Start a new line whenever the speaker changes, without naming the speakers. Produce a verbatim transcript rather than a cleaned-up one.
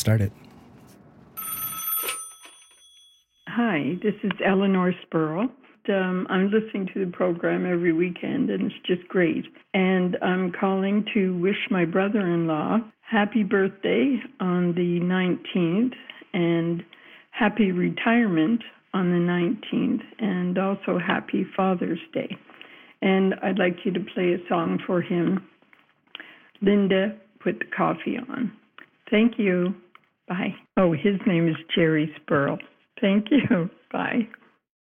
start it.
Hi, this is Eleanor Spurl. Um, I'm listening to the program every weekend, and it's just great. And I'm calling to wish my brother-in-law happy birthday on the nineteenth and happy retirement on the nineteenth, and also happy Father's Day. And I'd like you to play a song for him. Linda, put the coffee on. Thank you. Bye. Oh, his name is Jerry Spurl. Thank you. Bye.